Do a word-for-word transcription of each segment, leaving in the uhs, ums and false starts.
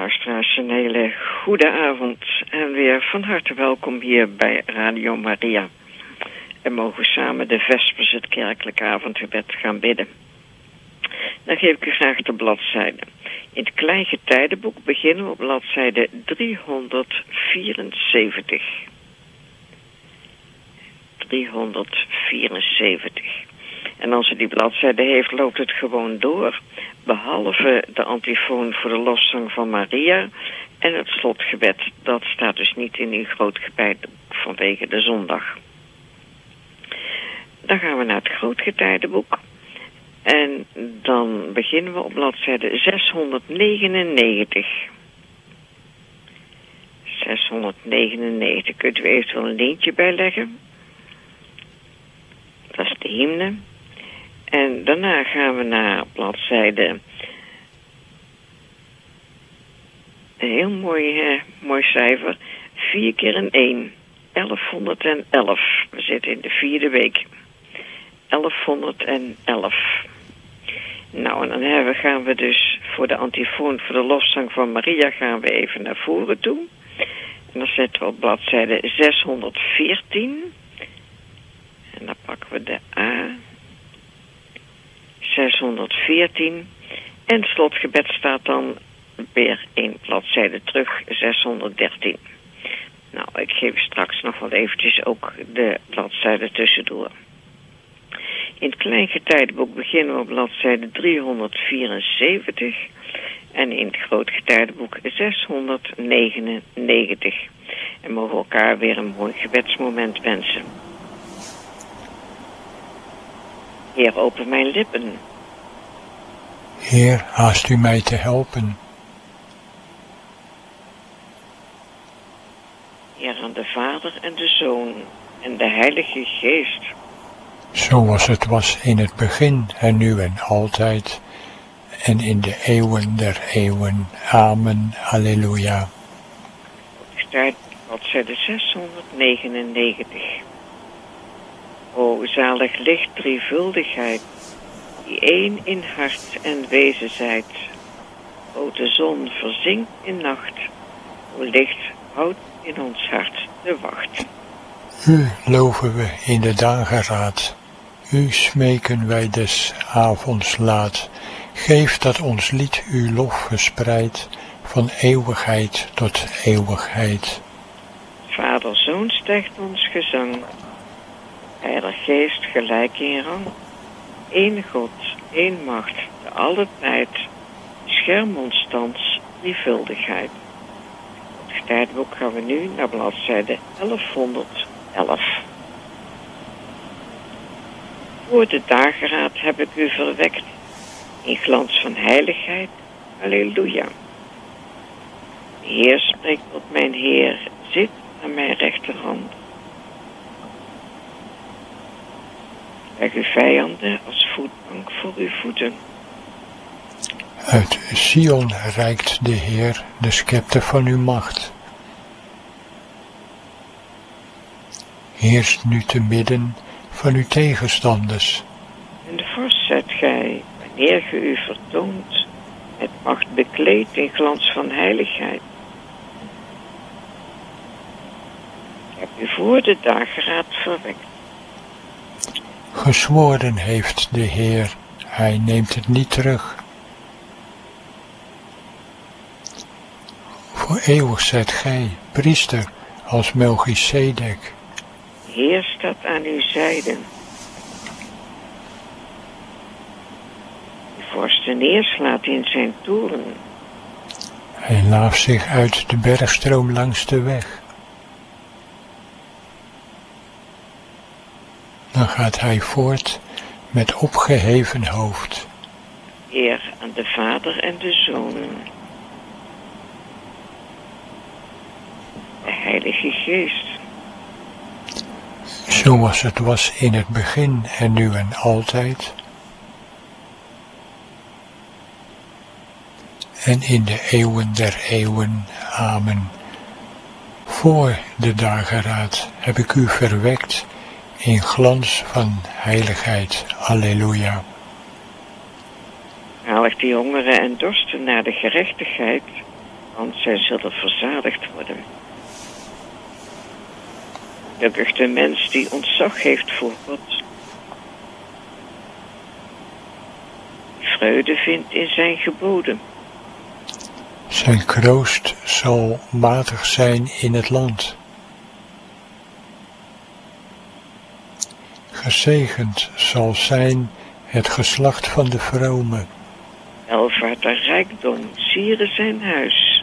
luisteraars, een hele goede avond en weer van harte welkom hier bij Radio Maria. En mogen we samen de Vespers, het kerkelijk avondgebed, gaan bidden. Dan geef ik u graag de bladzijde. In het Kleingetijdenboek beginnen we op bladzijde driehonderdvierenzeventig. driehonderdvierenzeventig. En als u die bladzijde heeft, loopt het gewoon door. Behalve de antifoon voor de lofzang van Maria en het slotgebed. Dat staat dus niet in uw grootgetijdenboek vanwege de zondag. Dan gaan we naar het grootgetijdenboek. En dan beginnen we op bladzijde zeshonderdnegenennegentig. zeshonderdnegenennegentig. Kunt u eventueel een lintje bijleggen? Dat is de hymne. En daarna gaan we naar bladzijde. Een heel mooi, eh, mooi cijfer. vier keer een één. elfhonderdelf. We zitten in de vierde week. elfhonderdelf. Nou, en dan hebben we, gaan we dus voor de antifoon, voor de lofzang van Maria, gaan we even naar voren toe. En dan zetten we op bladzijde zeshonderdveertien. En dan pakken we de A. zeshonderdveertien. En het slotgebed staat dan weer één bladzijde terug, zeshonderddertien. Nou, ik geef straks nog wel eventjes ook de bladzijde tussendoor. In het Kleingetijdenboek beginnen we op bladzijde driehonderdvierenzeventig. En in het Grootgetijdenboek zeshonderdnegenennegentig. En mogen we elkaar weer een mooi gebedsmoment wensen. Heer, open mijn lippen. Heer, haast u mij te helpen. Heer, aan de Vader en de Zoon en de Heilige Geest. Zoals het was in het begin en nu en altijd en in de eeuwen der eeuwen. Amen. Halleluja. Bladzijde zeshonderdnegenennegentig. O zalig licht drievuldigheid, die één in hart en wezen zijt. O de zon verzinkt in nacht, o licht houdt in ons hart de wacht. U loven we in de dageraad, u smeken wij des avonds laat. Geef dat ons lied uw lof verspreidt, van eeuwigheid tot eeuwigheid. Vader, Zoon stijgt ons gezang, Heilige Geest gelijk in rang. Eén God, één macht, de alle tijd, scherm ons thans drievuldigheid. Het getijdenboek gaan we nu naar bladzijde elfhonderdelf. Voor de dageraad heb ik u verwekt, in glans van heiligheid, halleluja. De Heer spreekt tot mijn Heer, zit aan mijn rechterhand. Leg uw vijanden als voetbank voor uw voeten. Uit Sion reikt de Heer de scepter van uw macht. Heerst nu te midden van uw tegenstanders. En de vorst zijt gij, wanneer ge u vertoont, met macht bekleed in glans van heiligheid. Ik heb u voor de dageraad verwekt. Gezworen heeft de Heer, hij neemt het niet terug. Voor eeuwig zijt gij, priester, als Melchisedek. De Heer staat aan uw zijde. De vorst neerslaat in zijn toren. Hij laaft zich uit de bergstroom langs de weg. Dan gaat hij voort met opgeheven hoofd. Heer aan de Vader en de Zoon. De Heilige Geest. Zoals het was in het begin en nu en altijd. En in de eeuwen der eeuwen. Amen. Voor de dageraad heb ik u verwekt in glans van heiligheid. Alleluia. Zalig die hongeren en dorsten naar de gerechtigheid, want zij zullen verzadigd worden. Gelukkig de mens die ontzag heeft voor God, vreugde vindt in zijn geboden. Zijn kroost zal matig zijn in het land. Gezegend zal zijn het geslacht van de vromen. Welvaart en rijkdom sieren zijn huis.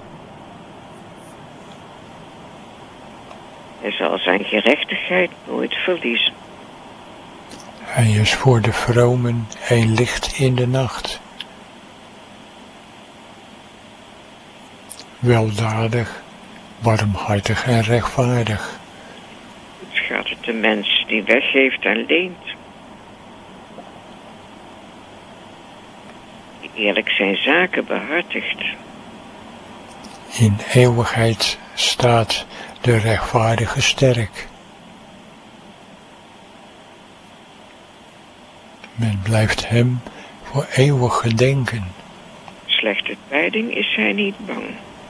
Hij zal zijn gerechtigheid nooit verliezen. Hij is voor de vromen een licht in de nacht. Weldadig, barmhartig en rechtvaardig. Het gaat het de mens die weggeeft en leent. Die eerlijk zijn zaken behartigt. In eeuwigheid staat de rechtvaardige sterk. Men blijft hem voor eeuwig gedenken. Slechte tijding is hij niet bang.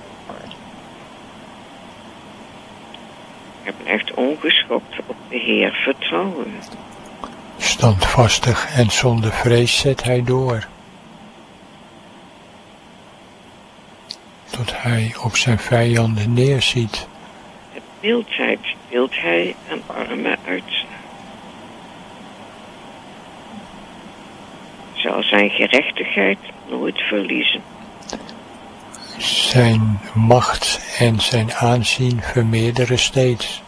Hij blijft ongeschokt op de Heer vertrouwen. Standvastig en zonder vrees zet hij door. Tot hij op zijn vijanden neerziet. Met mildheid deelt hij aan armen uit. Zal zijn gerechtigheid nooit verliezen. Zijn macht en zijn aanzien vermeerderen steeds.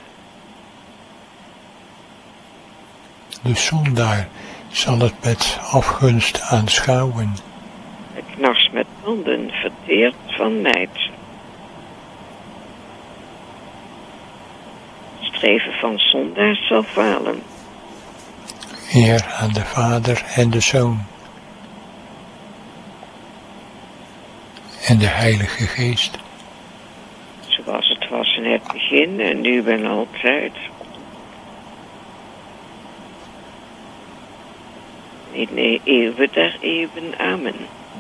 De zondaar zal het met afgunst aanschouwen. Het knars met tanden verteert van nijd. Streven van zondaars zal falen. Eer aan de Vader en de Zoon. En de Heilige Geest. Zoals het was in het begin en nu en altijd. In de eeuwen der eeuwen. Amen.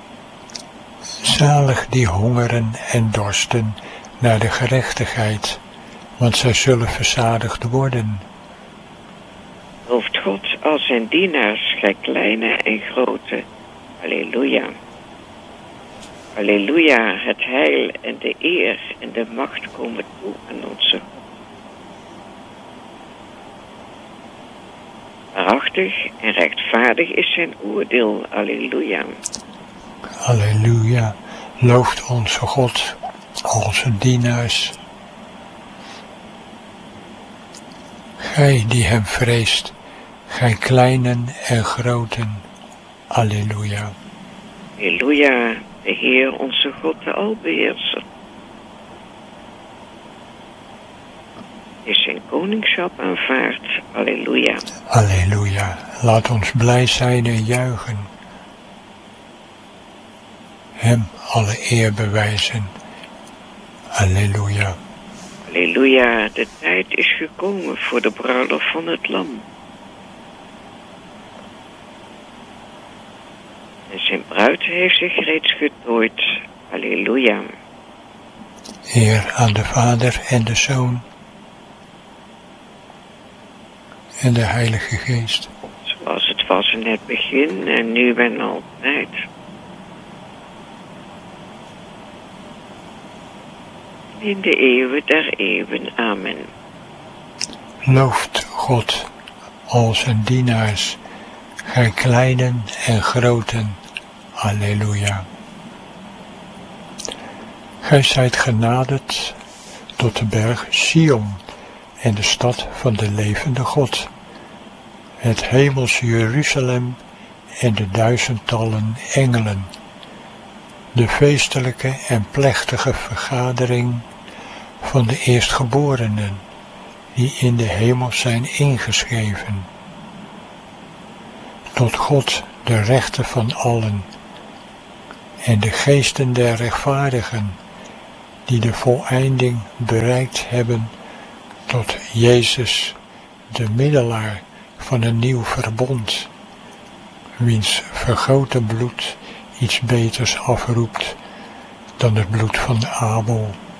Zalig die hongeren en dorsten naar de gerechtigheid, want zij zullen verzadigd worden. Looft God als zijn dienaars, gij kleine en grote. Halleluja. Halleluja, het heil en de eer en de macht komen toe aan onze God. Waarachtig en rechtvaardig is zijn oordeel. Halleluja. Halleluja, looft onze God, al zijn dienaars. Gij die hem vreest, gij kleinen en groten. Halleluja. Halleluja, de Heer onze God, de Albeheerser. Is zijn koningschap aanvaard. Halleluja. Halleluja, laat ons blij zijn en juichen. Hem alle eer bewijzen. Halleluja. Halleluja, de tijd is gekomen voor de bruiloft van het lam. En zijn bruid heeft zich reeds getooid. Halleluja. Eer aan de Vader en de Zoon en de Heilige Geest. Zoals het was in het begin en nu en altijd. In de eeuwen der eeuwen. Amen. Looft God, al zijn dienaars, gij kleinen en groten. Halleluja. Gij zijt genaderd tot de berg Sion en de stad van de levende God, het hemels Jeruzalem en de duizendtallen engelen, de feestelijke en plechtige vergadering van de eerstgeborenen, die in de hemel zijn ingeschreven. Tot God, de rechter van allen, en de geesten der rechtvaardigen, die de voleinding bereikt hebben, tot Jezus, de middelaar van een nieuw verbond, wiens vergoten bloed iets beters afroept dan het bloed van Abel.